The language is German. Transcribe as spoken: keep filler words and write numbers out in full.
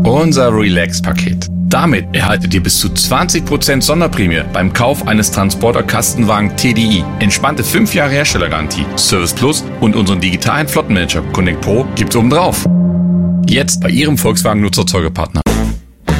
Unser Relax-Paket. Damit erhaltet ihr bis zu zwanzig Prozent Sonderprämie beim Kauf eines Transporter-Kastenwagen T D I. Entspannte fünf Jahre Herstellergarantie, Service Plus und unseren digitalen Flottenmanager Connect Pro gibt's obendrauf. Jetzt bei Ihrem Volkswagen-Nutzerzeugerpartner.